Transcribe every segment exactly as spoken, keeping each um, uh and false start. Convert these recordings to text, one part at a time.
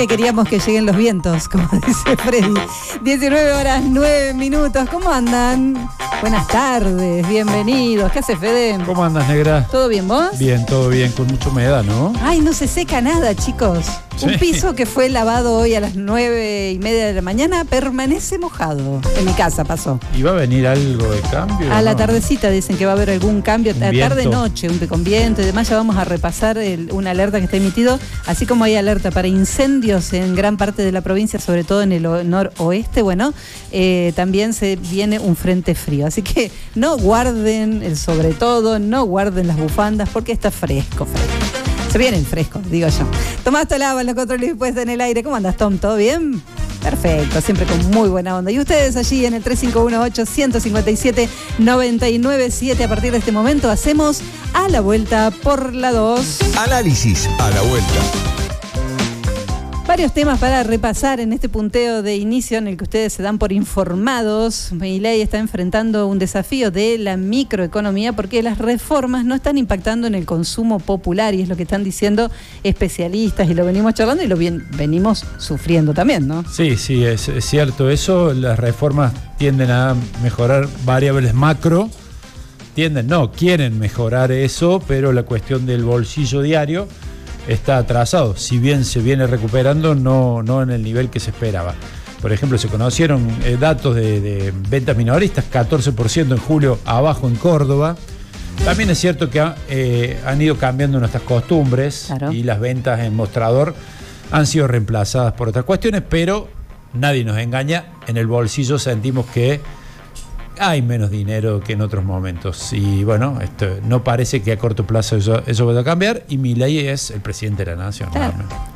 que queríamos que lleguen los vientos, como dice Freddy. diecinueve horas, nueve minutos. ¿Cómo andan? Buenas tardes, bienvenidos. ¿Qué hace, Fede? ¿Cómo andas, negra? ¿Todo bien, vos? Bien, todo bien, con mucha humedad, ¿no? Ay, no se seca nada, chicos. Sí. Un piso que fue lavado hoy a las nueve y media de la mañana permanece mojado. En mi casa pasó. ¿Y va a venir algo de cambio? A ¿no? La tardecita dicen que va a haber algún cambio, a tarde-noche, un con viento y demás. Ya vamos a repasar el, una alerta que está emitido, así como hay alerta para incendios en gran parte de la provincia, sobre todo en el noroeste. Bueno, eh, también se viene un frente frío. Así que no guarden el sobre todo, no guarden las bufandas, porque está fresco, fresco. Se viene el fresco, digo yo. Tomás Tolaba en los controles y puesta en el aire. ¿Cómo andas, Tom? ¿Todo bien? Perfecto, siempre con muy buena onda. Y ustedes allí en el tres cinco uno ocho, uno cinco siete, nueve nueve siete. A partir de este momento hacemos A la Vuelta por la dos. Análisis a la vuelta. Varios temas para repasar en este punteo de inicio en el que ustedes se dan por informados. Milei está enfrentando un desafío de la microeconomía porque las reformas no están impactando en el consumo popular, y es lo que están diciendo especialistas, y lo venimos charlando y lo bien, venimos sufriendo también, ¿no? Sí, sí, es, es cierto eso. Las reformas tienden a mejorar variables macro, tienden, no, quieren mejorar eso, pero la cuestión del bolsillo diario está atrasado, si bien se viene recuperando, no, no en el nivel que se esperaba. Por ejemplo, se conocieron eh, datos de, de ventas minoristas, catorce por ciento en julio abajo en Córdoba. También es cierto que ha, eh, han ido cambiando nuestras costumbres, claro, y las ventas en mostrador han sido reemplazadas por otras cuestiones, pero nadie nos engaña, en el bolsillo sentimos que hay menos dinero que en otros momentos. Y bueno, esto no parece que a corto plazo eso, eso vaya a cambiar. Y Milei es el presidente de la nación. Claro.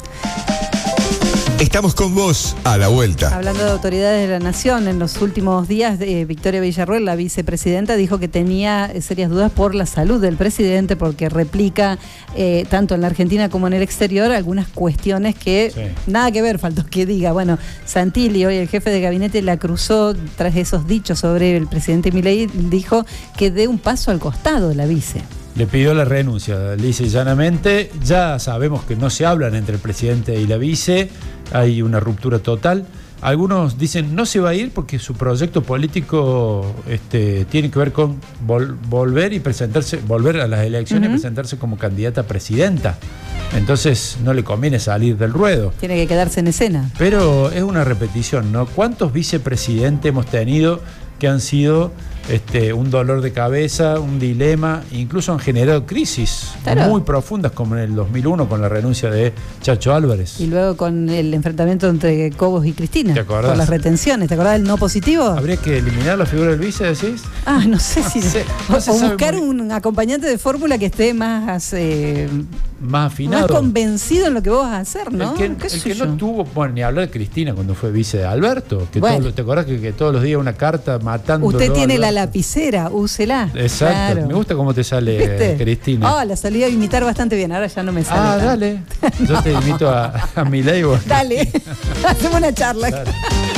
Estamos con vos a la vuelta. Hablando de autoridades de la nación, en los últimos días, eh, Victoria Villarruel, la vicepresidenta, dijo que tenía serias dudas por la salud del presidente, porque replica eh, tanto en la Argentina como en el exterior algunas cuestiones que sí, nada que ver, faltó que diga. Bueno, Santilli, hoy el jefe de gabinete, la cruzó tras esos dichos sobre el presidente Milei, dijo que dé un paso al costado de la vice. Le pidió la renuncia, lisa y llanamente. Ya sabemos que no se hablan entre el presidente y la vice, hay una ruptura total. Algunos dicen no se va a ir porque su proyecto político este, tiene que ver con vol- volver y presentarse, volver a las elecciones, uh-huh, y presentarse como candidata a presidenta. Entonces no le conviene salir del ruedo. Tiene que quedarse en escena. Pero es una repetición, ¿no? ¿Cuántos vicepresidentes hemos tenido que han sido este, un dolor de cabeza, un dilema, incluso han generado crisis, claro, muy profundas, como en el dos mil uno con la renuncia de Chacho Álvarez? Y luego con el enfrentamiento entre Cobos y Cristina. ¿Te acordás? Por las retenciones. ¿Te acordás del no positivo? ¿Habría que eliminar la figura del vice, decís? Ah, no sé si... No sé, o, no se o sabe buscar muy... un acompañante de fórmula que esté más... Eh, más afinado. Más convencido en lo que vos vas a hacer, ¿no? El que, el que no tuvo, bueno, ni hablar de Cristina cuando fue vice de Alberto. Que bueno, todos, ¿te acordás que, que todos los días una carta matando? Usted tiene la lapicera, úsela. Exacto, claro. Me gusta cómo te sale, ¿viste? Cristina. Ah, oh, la salí a imitar bastante bien, ahora ya no me sale. Ah, tanto. dale. Yo no. te imito a, a Milei. Dale, hacemos una charla. Dale.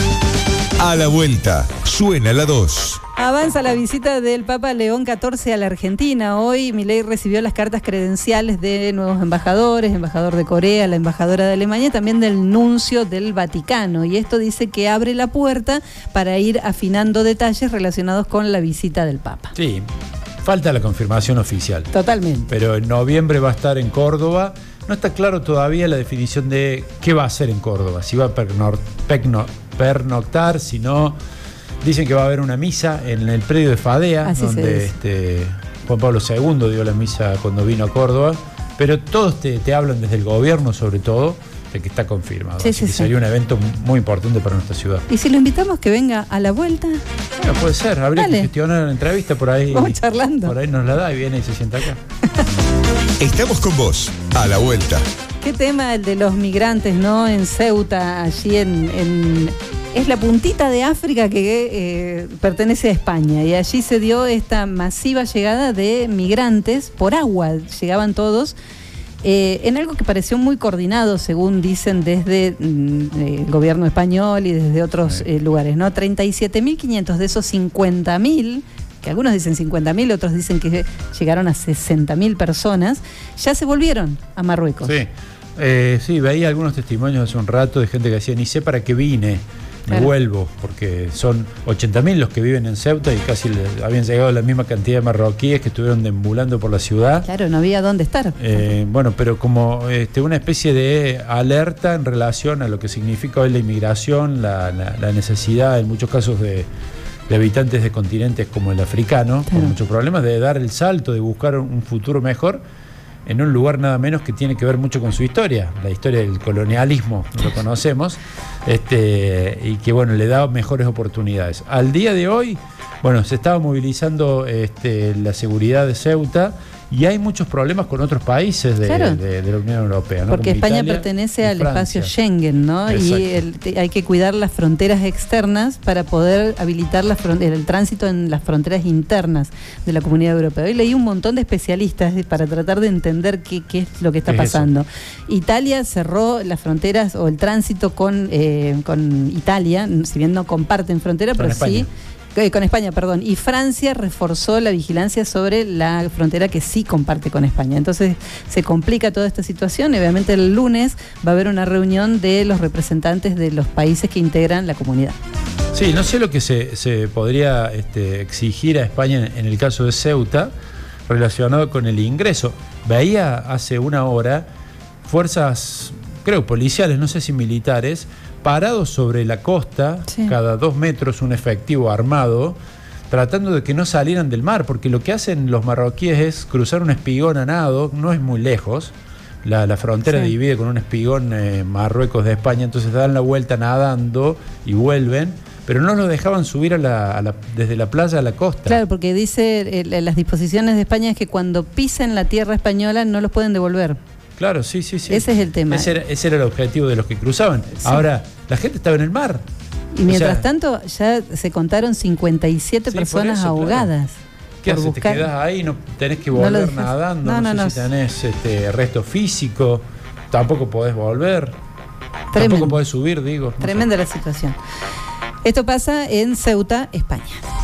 A la vuelta, suena la dos. Avanza la visita del Papa León catorce a la Argentina. Hoy Milei recibió las cartas credenciales de nuevos embajadores, embajador de Corea, la embajadora de Alemania, también del nuncio del Vaticano. Y esto dice que abre la puerta para ir afinando detalles relacionados con la visita del Papa. Sí, falta la confirmación oficial. Totalmente. Pero en noviembre va a estar en Córdoba. No está claro todavía la definición de qué va a hacer en Córdoba. Si va a pernor, pecno, pernoctar, si no... Dicen que va a haber una misa en el predio de Fadea, así donde este, Juan Pablo segundo dio la misa cuando vino a Córdoba, pero todos te, te hablan desde el gobierno, sobre todo, de que está confirmado. Sí, Así sí, que sí. sería un evento muy importante para nuestra ciudad. ¿Y si lo invitamos que venga a la vuelta? Bueno, puede ser, habría Dale. que gestionar una entrevista por ahí. Vamos charlando. Por ahí nos la da y viene y se sienta acá. Estamos con vos a la vuelta. Qué tema el de los migrantes, ¿no? En Ceuta, allí en... en... Es la puntita de África que eh, pertenece a España, y allí se dio esta masiva llegada de migrantes por agua. Llegaban todos eh, en algo que pareció muy coordinado, según dicen desde mm, el gobierno español y desde otros eh, lugares, ¿no? treinta y siete mil quinientos de esos cincuenta mil, que algunos dicen cincuenta mil, otros dicen que llegaron a sesenta mil personas, ya se volvieron a Marruecos. Sí. Eh, sí, veía algunos testimonios hace un rato de gente que decía, ni sé para qué vine, me claro. vuelvo, porque son ochenta mil los que viven en Ceuta y casi le, habían llegado la misma cantidad de marroquíes que estuvieron deambulando por la ciudad. Claro, no había dónde estar. Eh, bueno, pero como este, una especie de alerta en relación a lo que significa hoy la inmigración, la, la, la necesidad en muchos casos de, de habitantes de continentes como el africano, claro. con muchos problemas, de dar el salto, de buscar un futuro mejor en un lugar nada menos que tiene que ver mucho con su historia, la historia del colonialismo, lo conocemos, este, y que bueno, le da mejores oportunidades. Al día de hoy, bueno, se estaba movilizando este, la seguridad de Ceuta, y hay muchos problemas con otros países de, claro. de, de la Unión Europea, ¿no? Porque como España Italia pertenece al Francia. espacio Schengen, ¿no? Exacto. Y el, te, hay que cuidar las fronteras externas para poder habilitar la el tránsito en las fronteras internas de la Comunidad Europea. Hoy leí un montón de especialistas para tratar de entender qué, qué es lo que está pasando. Eso? Italia cerró las fronteras o el tránsito con, eh, con Italia, si bien no comparten frontera, con pero España. sí... Con España, perdón. Y Francia reforzó la vigilancia sobre la frontera que sí comparte con España. Entonces se complica toda esta situación. Obviamente el lunes va a haber una reunión de los representantes de los países que integran la comunidad. Sí, no sé lo que se, se podría este, exigir a España en, en el caso de Ceuta relacionado con el ingreso. Veía hace una hora fuerzas, creo, policiales, no sé si militares, parados sobre la costa, sí. cada dos metros un efectivo armado, tratando de que no salieran del mar, porque lo que hacen los marroquíes es cruzar un espigón a nado, no es muy lejos, la, la frontera sí. divide con un espigón eh, Marruecos de España, entonces dan la vuelta nadando y vuelven, pero no los dejaban subir a la, a la, desde la playa a la costa. Claro, porque dice, eh, las disposiciones de España es que cuando pisen la tierra española no los pueden devolver. Claro, sí, sí, sí. Ese es el tema. Ese era, ese era el objetivo de los que cruzaban. Sí. Ahora, la gente estaba en el mar. Y mientras o sea, tanto, ya se contaron cincuenta y siete sí, personas eso, ahogadas. Claro. ¿Qué haces? Buscar... Te quedás ahí, no tenés que volver no nadando, no, no, no sé no, si no. tenés este, resto físico, tampoco podés volver, Tremendo. tampoco podés subir, digo. No Tremenda sé. la situación. Esto pasa en Ceuta, España.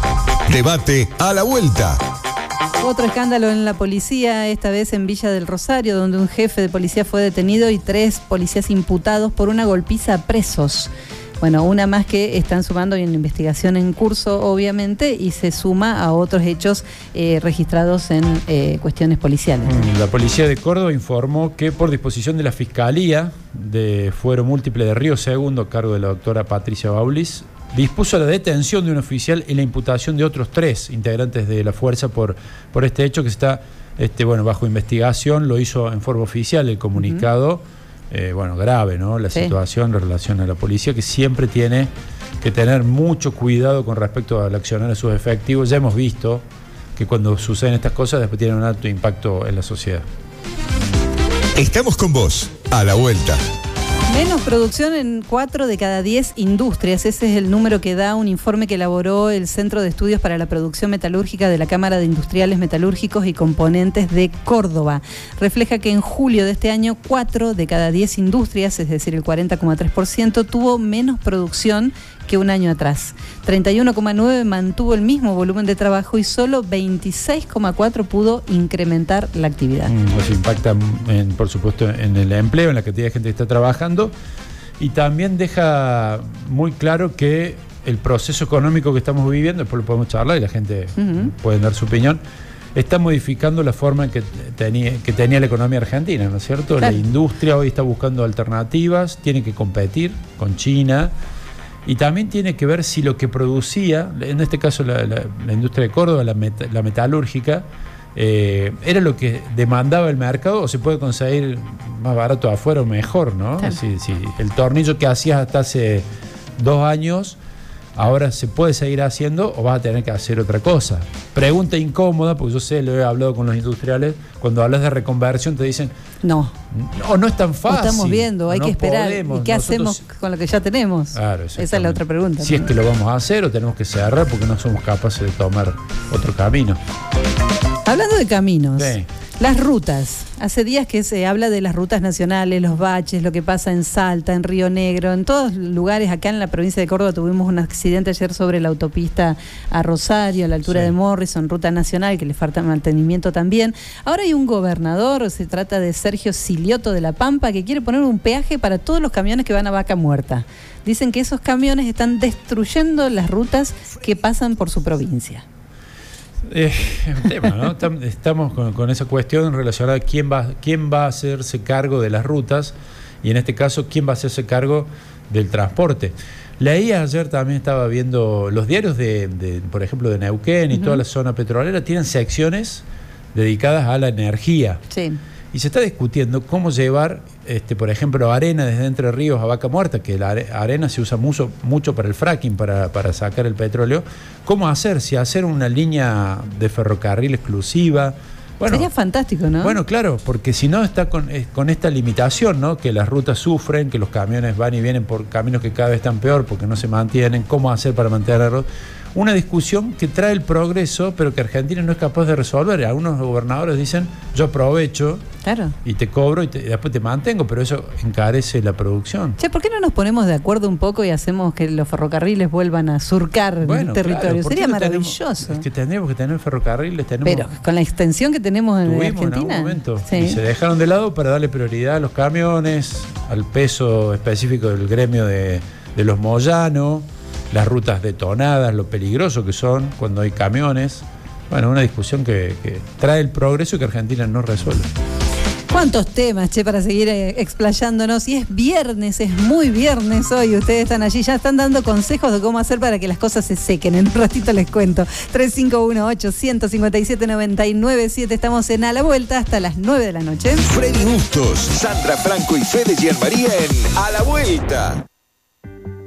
Debate a la vuelta. Otro escándalo en la policía, esta vez en Villa del Rosario, donde un jefe de policía fue detenido y tres policías imputados por una golpiza a presos. Bueno, una más que están sumando, hay una investigación en curso, obviamente, y se suma a otros hechos eh, registrados en eh, cuestiones policiales. La policía de Córdoba informó que por disposición de la Fiscalía de Fuero Múltiple de Río Segundo, a cargo de la doctora Patricia Baulis, dispuso la detención de un oficial y la imputación de otros tres integrantes de la fuerza por, por este hecho que está este, bueno, bajo investigación. Lo hizo en forma oficial el comunicado. Uh-huh. eh, bueno, grave, ¿no? La sí. situación en relación a la policía, que siempre tiene que tener mucho cuidado con respecto al accionar a sus efectivos. Ya hemos visto que cuando suceden estas cosas después tienen un alto impacto en la sociedad. Estamos con vos, a la vuelta. Menos producción en cuatro de cada diez industrias. Ese es el número que da un informe que elaboró el Centro de Estudios para la Producción Metalúrgica de la Cámara de Industriales Metalúrgicos y Componentes de Córdoba. Refleja que en julio de este año, cuatro de cada diez industrias, es decir, el cuarenta coma tres por ciento, tuvo menos producción que un año atrás. treinta y uno coma nueve por ciento mantuvo el mismo volumen de trabajo y solo veintiséis coma cuatro por ciento pudo incrementar la actividad. Mm, eso impacta, en, por supuesto, en el empleo, en la cantidad de gente que está trabajando, y también deja muy claro que el proceso económico que estamos viviendo, después lo podemos charlar y la gente uh-huh. puede dar su opinión, está modificando la forma en que tenía, que tenía la economía argentina, ¿no es cierto? Claro. La industria hoy está buscando alternativas, tiene que competir con China. Y también tiene que ver si lo que producía, en este caso la, la, la industria de Córdoba, la, met, la metalúrgica, eh, era lo que demandaba el mercado o se puede conseguir más barato afuera o mejor, ¿no? Claro. Si, si el tornillo que hacías hasta hace dos años, ahora se puede seguir haciendo o vas a tener que hacer otra cosa. Pregunta incómoda, porque yo sé, lo he hablado con los industriales, cuando hablas de reconversión te dicen no, no, no es tan fácil. Lo estamos viendo, hay no que esperar. Podemos. ¿Y qué Nosotros... hacemos con lo que ya tenemos? Claro, esa es la otra pregunta. Si ¿no? es que lo vamos a hacer o tenemos que cerrar porque no somos capaces de tomar otro camino. Hablando de caminos, sí. Las rutas. Hace días que se habla de las rutas nacionales, los baches, lo que pasa en Salta, en Río Negro, en todos lugares. Acá en la provincia de Córdoba tuvimos un accidente ayer sobre la autopista a Rosario, a la altura sí. de Morrison, ruta nacional, que le falta mantenimiento también. Ahora hay un gobernador, se trata de Sergio Silioto de La Pampa, que quiere poner un peaje para todos los camiones que van a Vaca Muerta. Dicen que esos camiones están destruyendo las rutas que pasan por su provincia. Eh, es un tema, ¿no? Estamos con, con esa cuestión relacionada a quién va, quién va a hacerse cargo de las rutas y en este caso quién va a hacerse cargo del transporte. Leí ayer, también estaba viendo los diarios de, de por ejemplo, de Neuquén y uh-huh. toda la zona petrolera tienen secciones dedicadas a la energía. Sí. Y se está discutiendo cómo llevar, este, por ejemplo, arena desde Entre Ríos a Vaca Muerta, que la arena se usa mucho, mucho para el fracking, para, para sacar el petróleo. ¿Cómo hacer? Si hacer una línea de ferrocarril exclusiva. Bueno, sería fantástico, ¿no? Bueno, claro, porque si no está con, con esta limitación, ¿no? Que las rutas sufren, que los camiones van y vienen por caminos que cada vez están peor porque no se mantienen. ¿Cómo hacer para mantenerlos? Una discusión que trae el progreso, pero que Argentina no es capaz de resolver. Algunos gobernadores dicen, yo aprovecho claro. y te cobro y, te, y después te mantengo, pero eso encarece la producción. Che, ¿por qué no nos ponemos de acuerdo un poco y hacemos que los ferrocarriles vuelvan a surcar bueno, el territorio? Claro, sería no maravilloso. Tenemos, es que tendríamos que tener ferrocarriles. Tenemos, pero con la extensión que tenemos en tuvimos Argentina. En algún momento, sí. Y se dejaron de lado para darle prioridad a los camiones, al peso específico del gremio de, de los moyanos, las rutas detonadas, lo peligroso que son cuando hay camiones. Bueno, una discusión que, que trae el progreso y que Argentina no resuelve. ¿Cuántos temas, che, para seguir eh, explayándonos? Y es viernes, es muy viernes hoy. Ustedes están allí, ya están dando consejos de cómo hacer para que las cosas se sequen. En un ratito les cuento. tres cinco uno, ocho cinco siete, nueve nueve siete. Estamos en A la Vuelta hasta las nueve de la noche. Freddy Bustos, Sandra Franco y Fede Gianmaría en A la Vuelta.